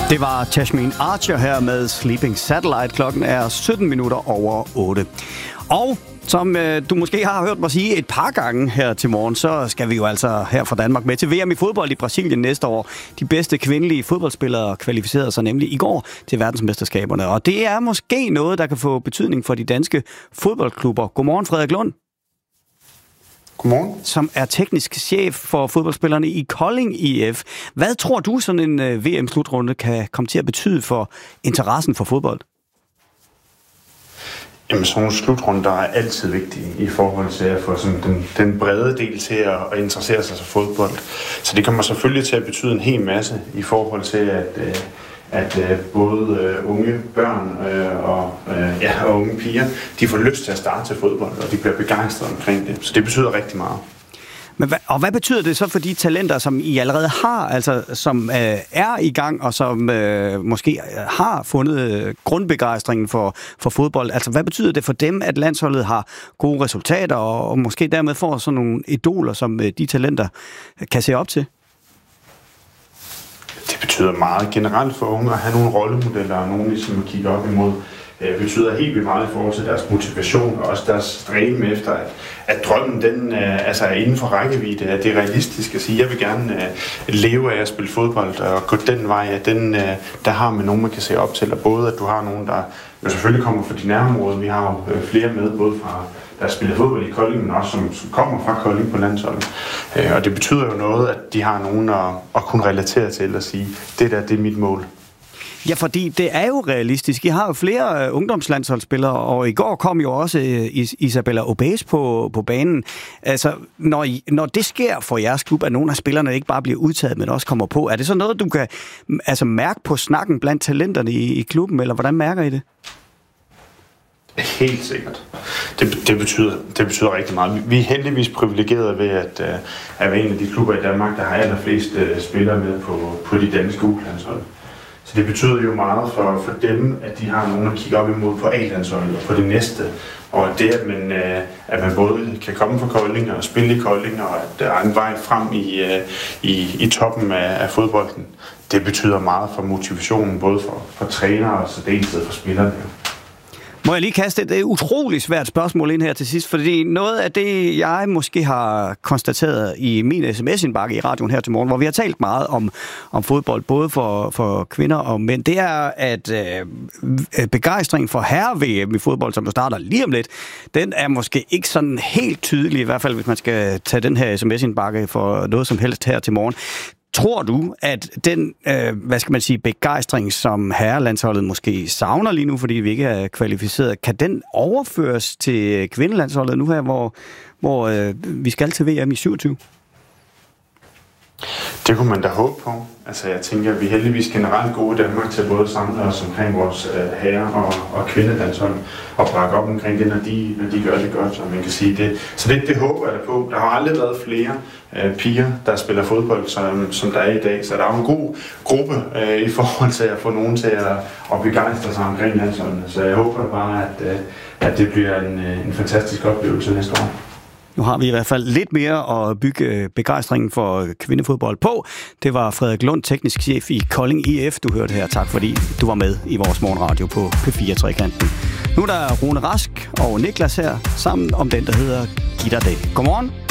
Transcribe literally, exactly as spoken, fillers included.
Det var Tashmin Archer her med Sleeping Satellite. Klokken er sytten minutter over otte. Og som øh, du måske har hørt mig sige et par gange her til morgen, så skal vi jo altså her fra Danmark med til V M i fodbold i Brasilien næste år. De bedste kvindelige fodboldspillere kvalificerede sig nemlig i går til verdensmesterskaberne. Og det er måske noget, der kan få betydning for de danske fodboldklubber. Godmorgen, Frederik Lund. Godmorgen. Som er teknisk chef for fodboldspillerne i Kolding I F. Hvad tror du, sådan en øh, V M-slutrunde kan komme til at betyde for interessen for fodbold? Jamen, sådan nogle slutrunder er altid vigtige i forhold til at få sådan den, den brede del til at, at interessere sig for fodbold. Så det kommer selvfølgelig til at betyde en hel masse i forhold til, at, at både unge børn og, ja, og unge piger, de får lyst til at starte til fodbold, og de bliver begejstrede omkring det. Så det betyder rigtig meget. Men hvad, og hvad betyder det så for de talenter, som I allerede har, altså som øh, er i gang, og som øh, måske har fundet øh, grundbegejstringen for, for fodbold? Altså hvad betyder det for dem, at landsholdet har gode resultater, og, og måske dermed får sådan nogle idoler, som øh, de talenter kan se op til? Det betyder meget generelt for unge at have nogle rollemodeller, og nogen ligesom at kigge op imod. Det betyder helt vildt meget i forhold til deres motivation og også deres stræben efter, at, at drømmen den, altså er inden for rækkevidde, at det er realistisk at sige, at jeg vil gerne uh, leve af at spille fodbold og gå den vej, at den, uh, der har med nogen, man kan se op til, og både at du har nogen, der jo selvfølgelig kommer fra de nærområder, vi har jo uh, flere med, både fra der spiller fodbold i Kolding, men også som, som kommer fra Kolding på landsholdet. Uh, og det betyder jo noget, at de har nogen at, at kunne relatere til og sige, det der, det er mit mål. Ja, fordi det er jo realistisk. I har jo flere uh, ungdomslandsholdsspillere, og i går kom jo også uh, Isabella Obes på, på banen. Altså, når, I, når det sker for jeres klub, at nogle af spillerne ikke bare bliver udtaget, men også kommer på, er det så noget, du kan altså, mærke på snakken blandt talenterne i, i klubben, eller hvordan mærker I det? Helt sikkert. Det, det, betyder, det betyder rigtig meget. Vi er heldigvis privilegerede ved, at, at være en af de klubber i Danmark, der har allerflest uh, spillere med på, på de danske U-landshold. Så det betyder jo meget for, for dem, at de har nogen at kigge op imod på A-landsholdet og på det næste. Og det, at man, at man både kan komme fra Kolding og spille i Kolding, og at der er en vej frem i, i, i toppen af, af fodbolden, det betyder meget for motivationen, både for, for trænere og så dels for spillerne. Må jeg lige kaste et utroligt svært spørgsmål ind her til sidst, fordi noget af det, jeg måske har konstateret i min sms-indbakke i radioen her til morgen, hvor vi har talt meget om, om fodbold, både for, for kvinder og mænd, det er, at øh, begejstringen for herre-V M i fodbold, som jo starter lige om lidt, den er måske ikke sådan helt tydelig, i hvert fald hvis man skal tage den her sms-indbakke for noget som helst her til morgen. Tror du, at den, øh, hvad skal man sige, begejstring, som herrelandsholdet måske savner lige nu, fordi vi ikke er kvalificeret, kan den overføres til kvindelandsholdet nu her, hvor, hvor øh, vi skal til V M i syvogtyve? Det kunne man da håbe på. Altså jeg tænker, at vi er heldigvis generelt gode i Danmark til både samle os omkring vores øh, herre- og, og kvindelandshold og bakke op omkring det, når de, når de gør det godt, så man kan sige det. Så det, det håber jeg da på. Der har aldrig været flere øh, piger, der spiller fodbold, som, som der er i dag. Så der er jo en god gruppe øh, i forhold til at få nogen til at, at begejstre sig omkring landsholdene. Så jeg håber bare, at, øh, at det bliver en, en fantastisk oplevelse næste år. Nu har vi i hvert fald lidt mere at bygge begejstringen for kvindefodbold på. Det var Frederik Lund, teknisk chef i Kolding I F. Du hørte her. Tak fordi du var med i vores morgenradio på P fire-trekanten. Nu er der Rune Rask og Niklas her sammen om den, der hedder Giv dig det. Godmorgen.